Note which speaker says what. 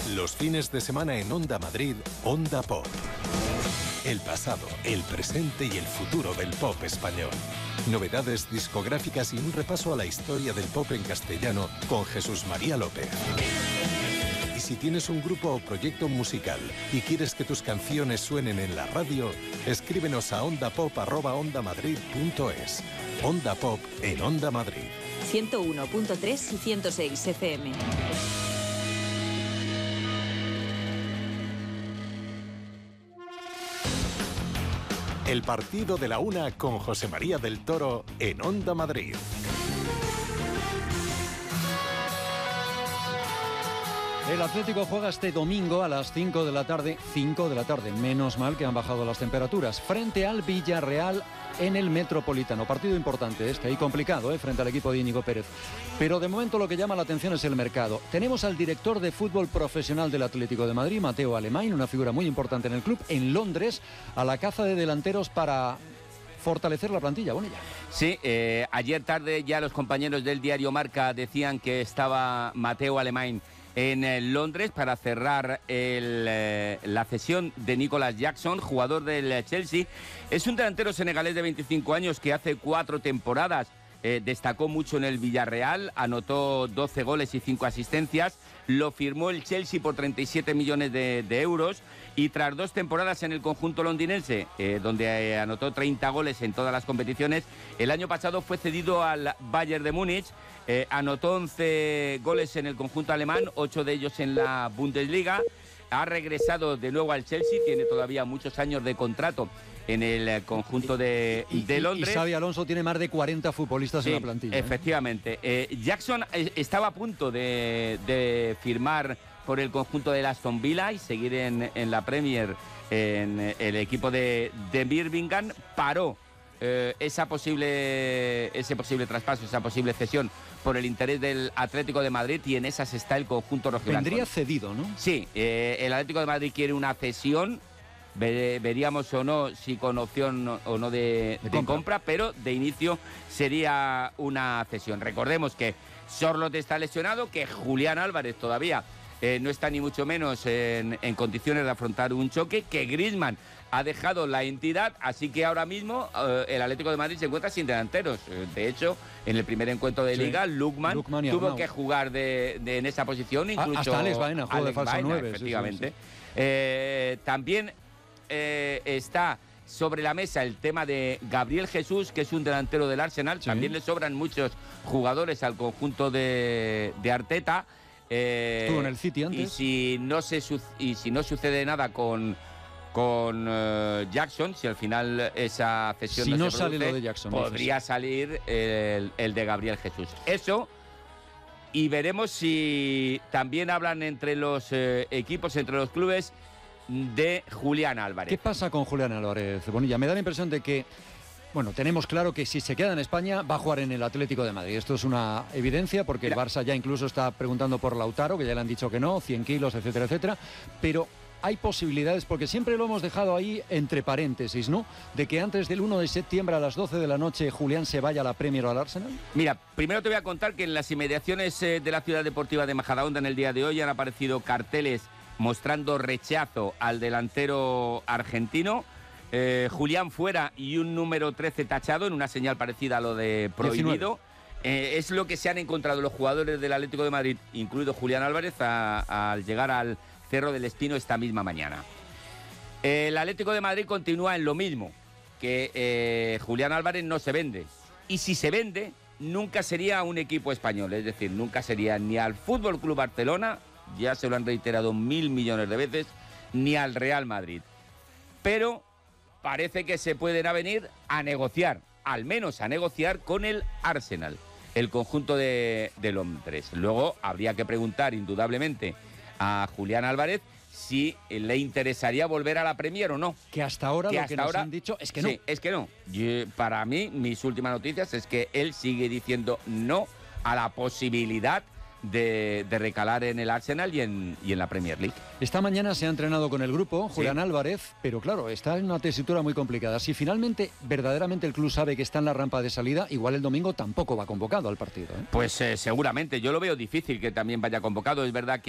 Speaker 1: Los fines de semana en Onda Madrid, Onda Pop. El pasado, el presente y el futuro del pop español. Novedades discográficas y un repaso a la historia del pop en castellano con Jesús María López. Y si tienes un grupo o proyecto musical y quieres que tus canciones suenen en la radio, escríbenos a ondapop@ondamadrid.es. Onda Pop en Onda Madrid.
Speaker 2: 101.3 y 106 FM.
Speaker 1: El partido de la una con José María del Toro en Onda Madrid.
Speaker 3: El Atlético juega este domingo a las 5 de la tarde. 5 de la tarde, menos mal que han bajado las temperaturas. Frente al Villarreal en el Metropolitano. Partido importante y complicado, frente al equipo de Íñigo Pérez. Pero de momento lo que llama la atención es el mercado. Tenemos al director de fútbol profesional del Atlético de Madrid, Mateo Alemany, una figura muy importante en el club, en Londres, a la caza de delanteros para fortalecer la plantilla. Bonilla.
Speaker 4: Sí, ayer tarde ya los compañeros del diario Marca decían que estaba Mateo Alemany en Londres para cerrar la cesión de Nicolas Jackson, jugador del Chelsea. Es un delantero senegalés de 25 años que hace 4 temporadas destacó mucho en el Villarreal, anotó 12 goles y 5 asistencias, lo firmó el Chelsea por 37 millones de euros y tras 2 temporadas en el conjunto londinense, donde anotó 30 goles en todas las competiciones, el año pasado fue cedido al Bayern de Múnich. Anotó 11 goles en el conjunto alemán, 8 de ellos en la Bundesliga. Ha regresado de nuevo al Chelsea, tiene todavía muchos años de contrato en el conjunto de Londres.
Speaker 3: Y Xabi Alonso tiene más de 40 futbolistas en la plantilla.
Speaker 4: Efectivamente. Jackson estaba a punto de firmar por el conjunto del Aston Villa y seguir en la Premier, en el equipo de Birmingham. Paró ese posible traspaso, esa posible cesión por el interés del Atlético de Madrid, y en esas está el conjunto rojiblanco.
Speaker 3: Vendría cedido, ¿no?
Speaker 4: Sí, el Atlético de Madrid quiere una cesión, veríamos o no si con opción o no de compra, pero de inicio sería una cesión. Recordemos que Sorloth está lesionado, que Julián Álvarez todavía no está ni mucho menos en condiciones de afrontar un choque, que Griezmann ha dejado la entidad, así que ahora mismo el Atlético de Madrid se encuentra sin delanteros. De hecho, en el primer encuentro de Liga, Lukman tuvo que jugar en esa posición. Incluso
Speaker 3: hasta Alex Baena jugó de falso 9.
Speaker 4: Efectivamente. También está sobre la mesa el tema de Gabriel Jesús, que es un delantero del Arsenal. Sí. También le sobran muchos jugadores al conjunto de Arteta.
Speaker 3: Estuvo en el City antes.
Speaker 4: Y si no sucede nada con Jackson, si al final esa cesión
Speaker 3: si
Speaker 4: no se
Speaker 3: sale
Speaker 4: produce,
Speaker 3: lo de Jackson,
Speaker 4: podría salir el de Gabriel Jesús. Eso, y veremos si también hablan entre los equipos, entre los clubes, de Julián Álvarez.
Speaker 3: ¿Qué pasa con Julián Álvarez, Bonilla? Me da la impresión de que, bueno, tenemos claro que si se queda en España va a jugar en el Atlético de Madrid. Esto es una evidencia porque el Barça ya incluso está preguntando por Lautaro, que ya le han dicho que no, 100 kilos, etcétera, etcétera. Pero hay posibilidades, porque siempre lo hemos dejado ahí entre paréntesis, ¿no? De que antes del 1 de septiembre a las 12 de la noche Julián se vaya a la Premier o al Arsenal.
Speaker 4: Mira, primero te voy a contar que en las inmediaciones de la ciudad deportiva de Majadahonda en el día de hoy han aparecido carteles mostrando rechazo al delantero argentino. Julián fuera y un número 13 tachado en una señal parecida a lo de prohibido. Es lo que se han encontrado los jugadores del Atlético de Madrid, incluido Julián Álvarez, al llegar al Cerro del Espino esta misma mañana. El Atlético de Madrid continúa en lo mismo, que Julián Álvarez no se vende. Y si se vende, nunca sería un equipo español, es decir, nunca sería ni al Fútbol Club Barcelona, ya se lo han reiterado 1.000 millones de veces, ni al Real Madrid. Pero parece que se pueden venir a negociar, al menos a negociar con el Arsenal, el conjunto de Londres. Luego habría que preguntar indudablemente a Julián Álvarez si le interesaría volver a la Premier o no.
Speaker 3: Que hasta ahora lo que nos han dicho es que no.
Speaker 4: Sí, es que no. Para mí, mis últimas noticias es que él sigue diciendo no a la posibilidad de recalar en el Arsenal y en la Premier League.
Speaker 3: Esta mañana se ha entrenado con el grupo Julián Álvarez, pero claro, está en una tesitura muy complicada. Si finalmente, verdaderamente el club sabe que está en la rampa de salida, igual el domingo tampoco va convocado al partido, ¿eh?
Speaker 4: Pues seguramente, yo lo veo difícil que también vaya convocado. Es verdad que